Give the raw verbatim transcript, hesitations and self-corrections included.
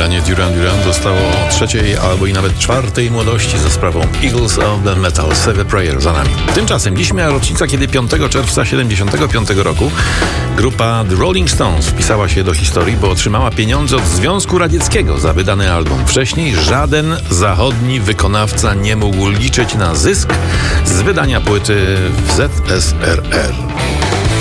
Pokolenie Duran Duran dostało trzeciej albo i nawet czwartej młodości za sprawą Eagles of the Metal. Save a Prayer za nami. Tymczasem dziś miała rocznica, kiedy piątego czerwca siedemdziesiątego piątego roku grupa The Rolling Stones wpisała się do historii, bo otrzymała pieniądze od Związku Radzieckiego za wydany album. Wcześniej żaden zachodni wykonawca nie mógł liczyć na zysk z wydania płyty w Z S R R.